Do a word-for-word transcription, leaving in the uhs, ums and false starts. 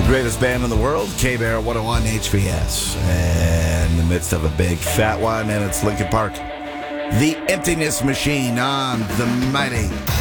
Greatest band in the world, K-Bear one oh one H V S. And in the midst of a big fat one, and it's Linkin Park. The Emptiness Machine on the mighty